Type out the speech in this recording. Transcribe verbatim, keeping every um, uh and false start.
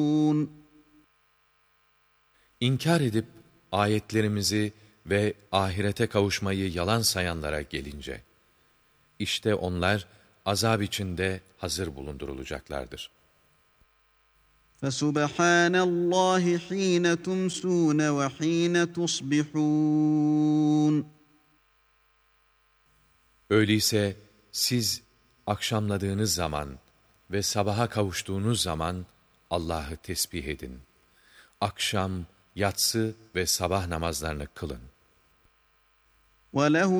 İnkar edip ayetlerimizi ve ahirete kavuşmayı yalan sayanlara gelince, işte onlar azap içinde hazır bulundurulacaklardır. فَسُبْحَانَ اللّٰهِ حِينَ تُمْسُونَ وَحِينَ تُصْبِحُونَ Öyleyse siz akşamladığınız zaman ve sabaha kavuştuğunuz zaman Allah'ı tesbih edin. Akşam, yatsı ve sabah namazlarını kılın. وَلَهُ